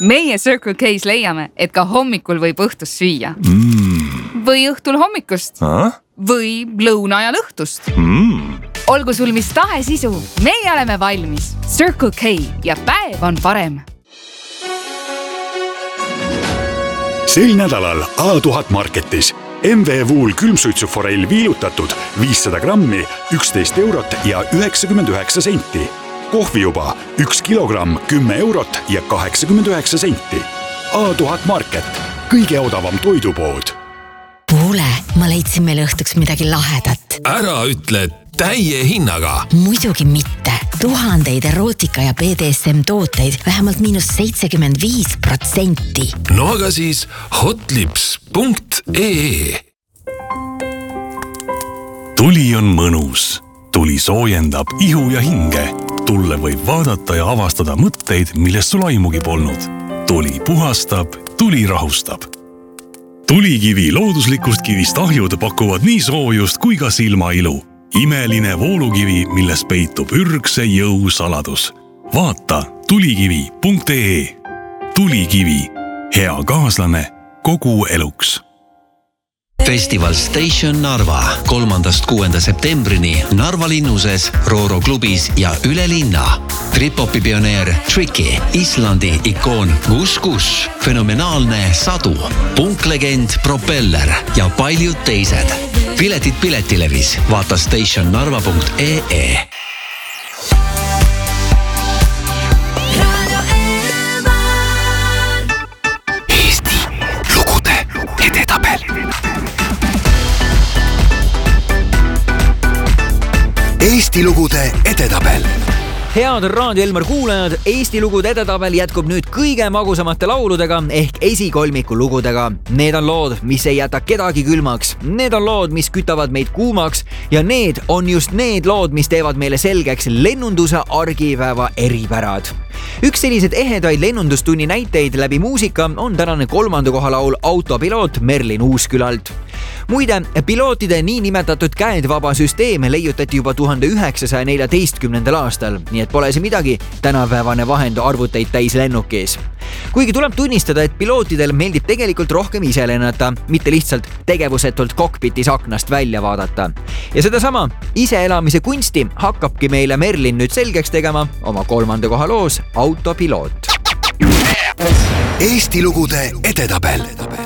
Meie Circle K's leiame, et ka hommikul võib õhtust süüa. Või õhtul hommikust. Või lõuna ajal õhtust. Olgu sul mis tahes isu, meie oleme valmis. Circle K ja päev on parem. Sel nädalal A1000 Marketis MV Wool külmsuitsuforell viilutatud 500 grammi 11 eurot ja 99 senti. Kohvijuba 1 kilogramm 10 eurot ja 89 senti. A1000 Market, kõige odavam toidupood. Kuule, ma leidsin meile õhtuks midagi lahedat. Ära ütle täie hinnaga. Muidugi mitte. Tuhandeid erootika ja BDSM tooteid vähemalt -75%. No aga siis hotlips.ee. Tuli on mõnus. Tuli soojendab ihu ja hinge. Tulle võib vaadata ja avastada mõtteid, millest sul aimugi polnud. Tuli puhastab, tuli rahustab. Tulikivi looduslikust kivist ahjud pakuvad nii soojust kui ka silmailu. Imeline voolukivi, milles peitub ürgse jõu saladus. Vaata tulikivi.ee. Tulikivi. Hea kaaslane kogu eluks. Festival Station Narva 3.–6. septembrini Narva linnuses, Rooro klubis ja üle linna. Trip-hopi pioneer Tricky, Islandi ikoon Gus Gus, fenomenaalne Sadu, punklegend Propeller ja paljud teised. Piletid Piletilevis, vaata stationnarva.ee. Eesti lugude edetabel. Eesti lugude edetabel. Head Raadio Elmar kuulajad, Eesti lugude edetabel jätkub nüüd kõige magusamate lauludega ehk esikolmiku lugudega. Need on lood, mis ei jäta kedagi külmaks. Need on lood, mis kütavad meid kuumaks ja need on just need lood, mis teevad meile selgeks lennunduse argipäeva eripärad. Üks sellised ehedaid lennundustunni näiteid läbi muusika on tänane 3. koha laul Autopiloot Merlin Uuskülalt. Muide, pilootide niinimetatud käedvaba süsteem leiutati juba 1914. aastal, nii et pole see midagi tänapäevane vahend arvuteid täis lennukis. Kuigi tuleb tunnistada, et pilootidel meeldib tegelikult rohkem ise lennata, mitte lihtsalt tegevusetult kokpitis aknast välja vaadata. Ja sedasama iseelamise kunsti hakkabki meile Merlin nüüd selgeks tegema oma 3. koha loos Autopiloot. Eesti lugude edetabel.